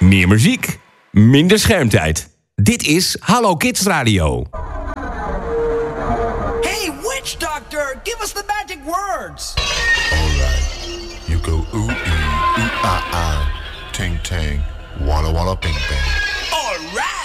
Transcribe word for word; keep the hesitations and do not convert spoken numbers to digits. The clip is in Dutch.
Meer muziek, minder schermtijd. Dit is Hallo Kids Radio. Hey, witch doctor, give us the magic words. Alright, you go ooh ee, ooh ah ah, ting tang, walla walla bing bang. Alright.